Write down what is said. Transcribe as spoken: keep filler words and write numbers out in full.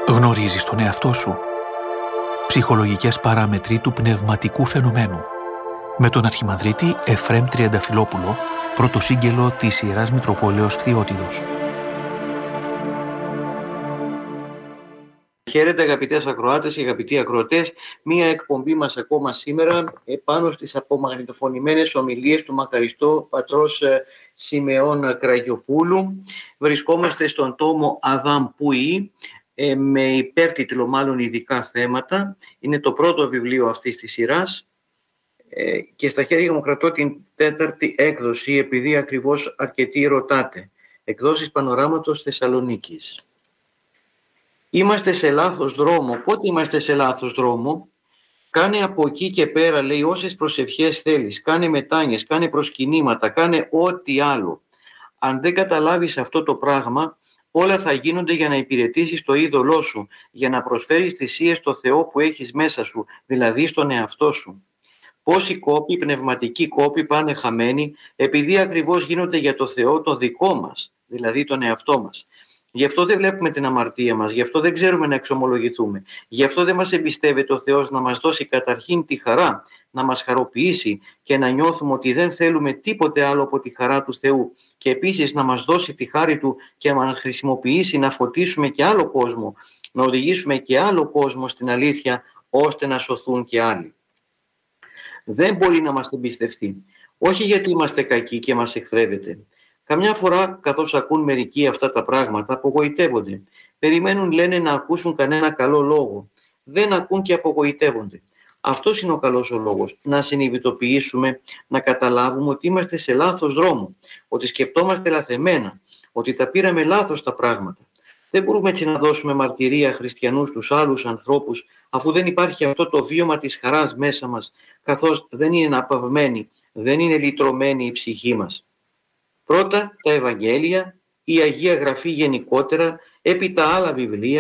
Γνωρίζεις τον εαυτό σου? Ψυχολογικές παράμετροι του πνευματικού φαινομένου. Με τον Αρχιμανδρίτη Εφραίμ Τριανταφυλόπουλο, πρωτοσύγγελο της Ιεράς Μητροπόλεως Φθιώτιδος. Χαίρετε αγαπητές ακροάτες και αγαπητοί ακροατές, μία εκπομπή μας ακόμα σήμερα επάνω στις απομαγνητοφωνημένες ομιλίες του μακαριστό πατρός Σιμεών Κραγιοπούλου. Βρισκόμαστε στον τόμο Αδάμ Πούι, με υπέρτιτλο μάλλον ειδικά θέματα. Είναι το πρώτο βιβλίο αυτής της σειράς και στα χέρια μου κρατώ την τέταρτη έκδοση, επειδή ακριβώς αρκετοί ρωτάτε. Εκδόσεις Πανοράματος Θεσσαλονίκης. Είμαστε σε λάθος δρόμο. Πότε είμαστε σε λάθος δρόμο? Κάνε από εκεί και πέρα, λέει, όσες προσευχές θέλεις. Κάνε μετάνοιες, κάνε προσκυνήματα, κάνε ό,τι άλλο. Αν δεν καταλάβεις αυτό το πράγμα, όλα θα γίνονται για να υπηρετήσεις το είδωλό σου, για να προσφέρεις θυσίες στο Θεό που έχεις μέσα σου, δηλαδή στον εαυτό σου. Πόσοι κόποι, πνευματικοί κόποι πάνε χαμένοι, επειδή ακριβώς γίνονται για το Θεό το δικό μας, δηλαδή τον εαυτό μας. Γι' αυτό δεν βλέπουμε την αμαρτία μας, γι' αυτό δεν ξέρουμε να εξομολογηθούμε. Γι' αυτό δεν μας εμπιστεύεται ο Θεός να μας δώσει καταρχήν τη χαρά, να μας χαροποιήσει και να νιώθουμε ότι δεν θέλουμε τίποτε άλλο από τη χαρά του Θεού. Και επίσης να μας δώσει τη χάρη Του και να μας χρησιμοποιήσει να φωτίσουμε και άλλο κόσμο, να οδηγήσουμε και άλλο κόσμο στην αλήθεια, ώστε να σωθούν και άλλοι. Δεν μπορεί να μας εμπιστευτεί. Όχι γιατί είμαστε κακοί και μας εχθρεύεται. Καμιά φορά, καθώς ακούν μερικοί αυτά τα πράγματα, απογοητεύονται. Περιμένουν, λένε, να ακούσουν κανένα καλό λόγο. Δεν ακούν και απογοητεύονται. Αυτός είναι ο καλός ο λόγος. Να συνειδητοποιήσουμε, να καταλάβουμε ότι είμαστε σε λάθος δρόμο. Ότι σκεπτόμαστε λαθεμένα. Ότι τα πήραμε λάθος τα πράγματα. Δεν μπορούμε έτσι να δώσουμε μαρτυρία χριστιανούς στους άλλους ανθρώπους, αφού δεν υπάρχει αυτό το βίωμα της χαράς μέσα μας, καθώς δεν είναι αναπαυμένη, δεν είναι λυτρωμένη η ψυχή μας. Πρώτα τα Ευαγγέλια, η Αγία Γραφή γενικότερα, έπειτα άλλα βιβλία,